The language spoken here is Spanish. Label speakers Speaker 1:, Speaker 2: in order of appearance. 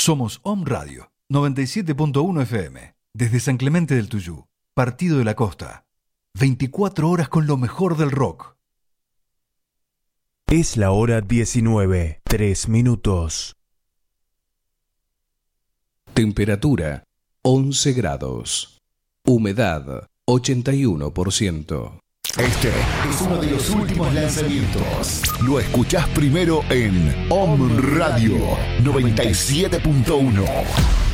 Speaker 1: Somos Om Radio, 97.1 FM, desde San Clemente del Tuyú, Partido de la Costa. 24 horas con lo mejor del rock.
Speaker 2: Es la hora 19, 3 minutos.
Speaker 3: Temperatura 11 grados. Humedad 81%.
Speaker 4: Este es uno de los últimos lanzamientos. Lo escuchás primero en Om Radio 97.1.